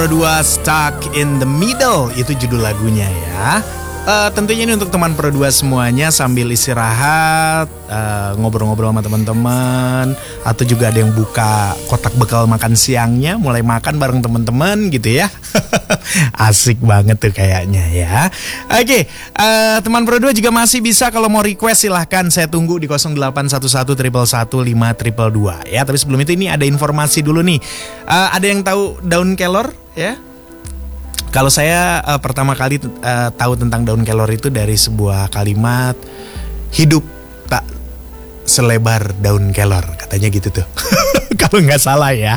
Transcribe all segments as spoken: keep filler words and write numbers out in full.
Dua Stuck in the Middle, itu judul lagunya ya. Uh, tentunya ini untuk teman Pro dua semuanya sambil istirahat, uh, ngobrol-ngobrol sama teman-teman, atau juga ada yang buka kotak bekal makan siangnya, mulai makan bareng teman-teman gitu ya. Asik banget tuh kayaknya ya. Oke, okay, uh, teman Pro dua juga masih bisa kalau mau request silahkan, saya tunggu di nol delapan satu satu satu satu lima dua dua ya. Tapi sebelum itu ini ada informasi dulu nih. Uh, ada yang tahu daun kelor ya? Kalau saya uh, pertama kali uh, tahu tentang daun kelor itu dari sebuah kalimat, hidup tak selebar daun kelor, katanya gitu tuh. Kalau nggak salah ya.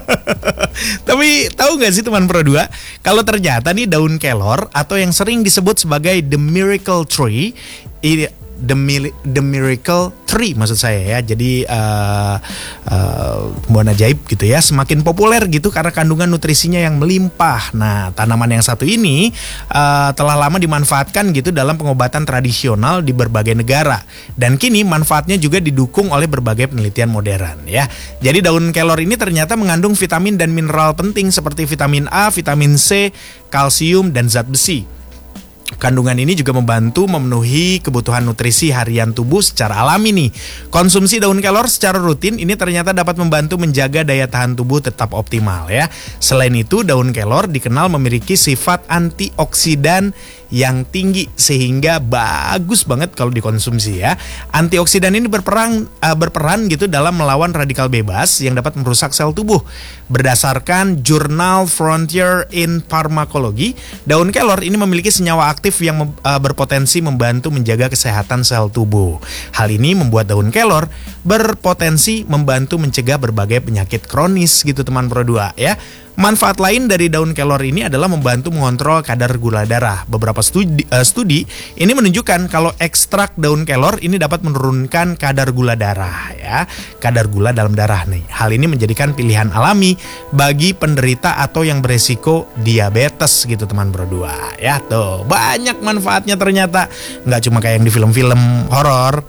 Tapi tahu nggak sih teman Pro dua, kalau ternyata nih daun kelor atau yang sering disebut sebagai the miracle tree, ini The, the Miracle Tree maksud saya ya. Jadi uh, uh, buah ajaib gitu ya, semakin populer gitu karena kandungan nutrisinya yang melimpah. Nah, tanaman yang satu ini uh, telah lama dimanfaatkan gitu dalam pengobatan tradisional di berbagai negara. Dan kini manfaatnya juga didukung oleh berbagai penelitian modern ya. Jadi daun kelor ini ternyata mengandung vitamin dan mineral penting seperti vitamin A, vitamin C, kalsium, dan zat besi. Kandungan ini juga membantu memenuhi kebutuhan nutrisi harian tubuh secara alami nih. Konsumsi daun kelor secara rutin ini ternyata dapat membantu menjaga daya tahan tubuh tetap optimal ya. Selain itu, daun kelor dikenal memiliki sifat antioksidan yang tinggi sehingga bagus banget kalau dikonsumsi ya. Antioksidan ini berperan uh, berperan gitu dalam melawan radikal bebas yang dapat merusak sel tubuh. Berdasarkan jurnal Frontier in Pharmacology, daun kelor ini memiliki senyawa aktif yang mem, uh, berpotensi membantu menjaga kesehatan sel tubuh. Hal ini membuat daun kelor berpotensi membantu mencegah berbagai penyakit kronis gitu teman Pro dua ya. Manfaat lain dari daun kelor ini adalah membantu mengontrol kadar gula darah. Beberapa studi, uh, studi ini menunjukkan kalau ekstrak daun kelor ini dapat menurunkan kadar gula darah ya, kadar gula dalam darah nih. Hal ini menjadikan pilihan alami bagi penderita atau yang beresiko diabetes gitu teman Pro dua ya. Tuh, banyak manfaatnya ternyata, nggak cuma kayak yang di film-film horor.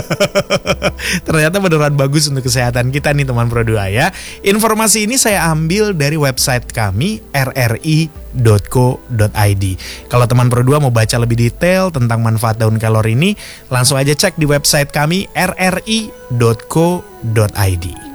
Ternyata beneran bagus untuk kesehatan kita nih teman Pro dua ya. Informasi ini saya ambil dari web website kami r r i dot co dot i d. Kalau teman Pro dua mau baca lebih detail tentang manfaat daun kelor ini, langsung aja cek di website kami r r i dot co dot i d.